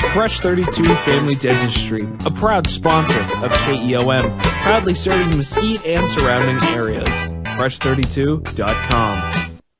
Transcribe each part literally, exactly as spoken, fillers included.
Fresh thirty-two Family Dentistry, a proud sponsor of K E O M, proudly serving Mesquite and surrounding areas. fresh thirty-two dot com.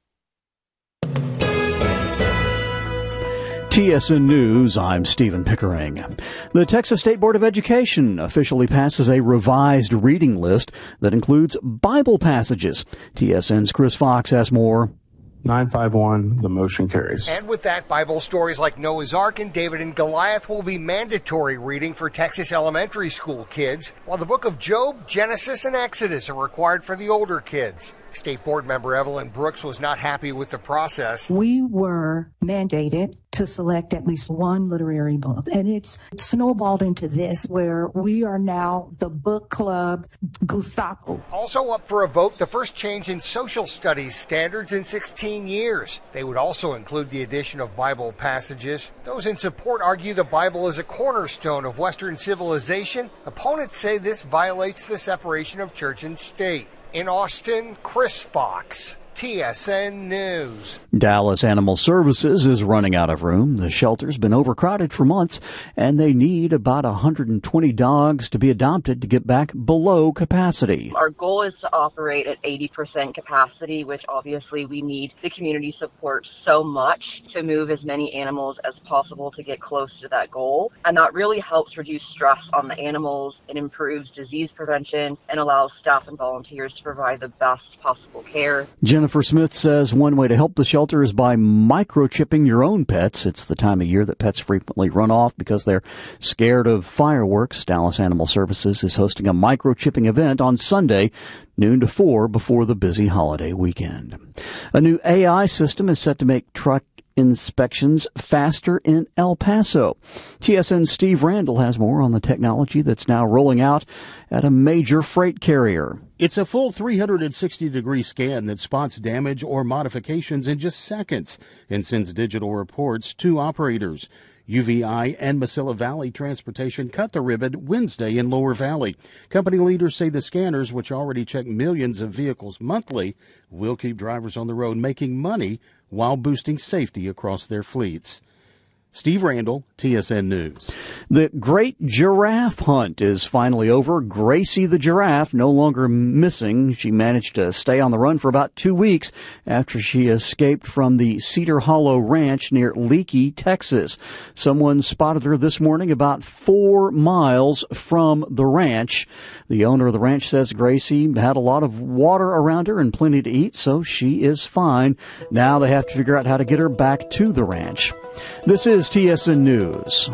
T S N News, I'm Stephen Pickering. The Texas State Board of Education officially passes a revised reading list that includes Bible passages. T S N's Chris Fox has more. nine five one, the motion carries. And with that, Bible stories like Noah's Ark and David and Goliath will be mandatory reading for Texas elementary school kids, while the book of Job, Genesis, and Exodus are required for the older kids. State Board member Evelyn Brooks was not happy with the process. We were mandated to select at least one literary book, and it's snowballed into this, where we are now the book club Gustapo. Also up for a vote, the first change in social studies standards in sixteen years. They would also include the addition of Bible passages. Those in support argue the Bible is a cornerstone of Western civilization. Opponents say this violates the separation of church and state. In Austin, Chris Fox, T S N News. Dallas Animal Services is running out of room. The shelter's been overcrowded for months, and they need about one hundred twenty dogs to be adopted to get back below capacity. Our goal is to operate at eighty percent capacity, which obviously we need the community support so much to move as many animals as possible to get close to that goal. And that really helps reduce stress on the animals. It improves disease prevention and allows staff and volunteers to provide the best possible care. Jennifer Smith says one way to help the shelter is by microchipping your own pets. It's the time of year that pets frequently run off because they're scared of fireworks. Dallas Animal Services is hosting a microchipping event on Sunday, noon to four, before the busy holiday weekend. A new A I system is set to make truck inspections faster in El Paso. T S N's Steve Randall has more on the technology that's now rolling out at a major freight carrier. It's a full three hundred sixty degree scan that spots damage or modifications in just seconds and sends digital reports to operators. U V I and Mesilla Valley Transportation cut the ribbon Wednesday in Lower Valley. Company leaders say the scanners, which already check millions of vehicles monthly, will keep drivers on the road making money while boosting safety across their fleets. Steve Randall, T S N News. The Great Giraffe Hunt is finally over. Gracie the giraffe no longer missing. She managed to stay on the run for about two weeks after she escaped from the Cedar Hollow Ranch near Leakey, Texas. Someone spotted her this morning about four miles from the ranch. The owner of the ranch says Gracie had a lot of water around her and plenty to eat, so she is fine. Now they have to figure out how to get her back to the ranch. This is T S N News.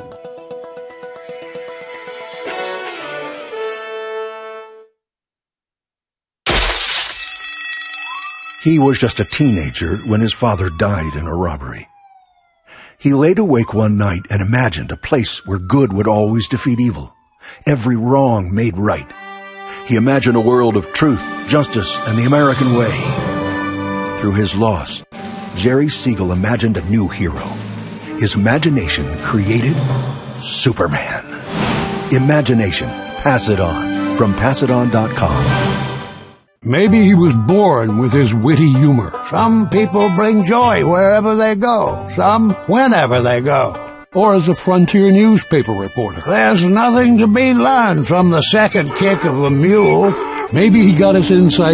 He was just a teenager when his father died in a robbery. He laid awake one night and imagined a place where good would always defeat evil, every wrong made right. He imagined a world of truth, justice, and the American way. Through his loss, Jerry Siegel imagined a new hero. His imagination created Superman. Imagination. Pass it on. From pass it on dot com. Maybe he was born with his witty humor. Some people bring joy wherever they go. Some whenever they go. Or as a frontier newspaper reporter. There's nothing to be learned from the second kick of a mule. Maybe he got his insight